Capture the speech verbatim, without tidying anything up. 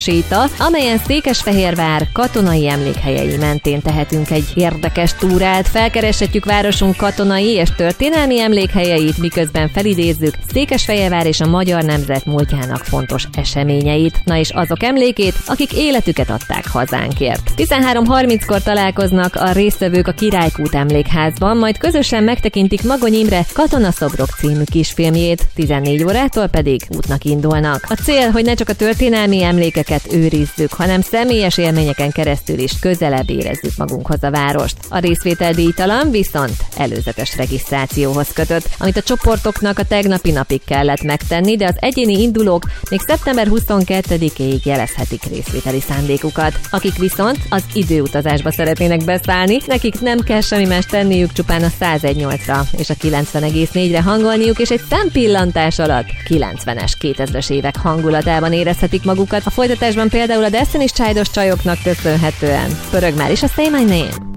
séta, amelyen Székesfehérvár katonai emlékhelyei mentén tehetünk egy érdekes túrát, felkereshetjük városunk katonai és történelmi emlékhelyeit, miközben felidézzük Székesfehérvár és a magyar nemzet múltjának fontos eseményeit, na és azok emlékét, akik életüket adták hazánkért. tizenhárom harminckor találkoznak a résztvevők a Királykút emlékházban, majd közösen megtekintik Magony Imre Katonaszobrok című kisfilmjét, tizennégy órától pedig útnak indulnak. A cél, hogy ne csak a történelmi emlékeket őrizzük, hanem személyes élményeken keresztül is közelebb érezzük magunkhoz a várost. A részvétel díjtalan, viszont előzetes regisztrációhoz kötött, amit a csoportoknak a tegnapi napig kellett megtenni, de az egyéni indulók még szeptember huszonkettedikéig jelezhetik részvételi szándékukat. Akik viszont az időutazásba szeretnének beszállni, nekik nem kell semmi más tenniük, csupán a száz egy nyolcra és a kilencven egész négyre hangolniuk, és egy szempillantás alatt kilencvenes, kétezres évek hangulatában érezhetik magukat. A folytatásban például a Destiny's Child-os csajoknak köszönhetően pörög már is a Say My Name.